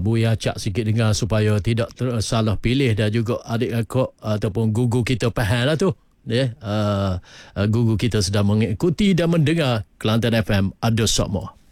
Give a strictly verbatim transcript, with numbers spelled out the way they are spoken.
Buya Cak sikit dengar supaya tidak ter- salah pilih, dan juga adik akak ataupun gugu kita faham lah tu. Ya, uh, uh, gugu kita sedang mengikuti dan mendengar Kelantan F M Ada Sokmo.